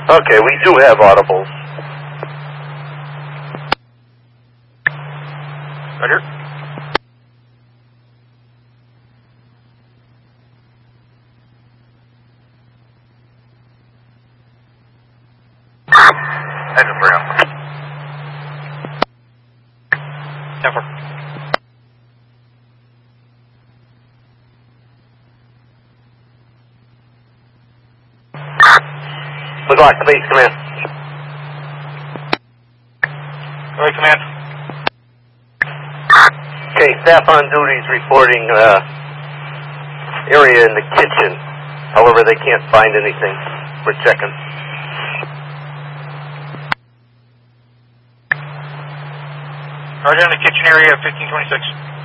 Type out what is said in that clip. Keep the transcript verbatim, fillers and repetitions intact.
Okay, we do have audibles. Roger. Engine three on. ten four. McGlock, please, command. Go ahead, command. Okay, staff on duty is reporting uh, area in the kitchen. However, they can't find anything. We're checking. Roger, in the kitchen area, fifteen twenty-six.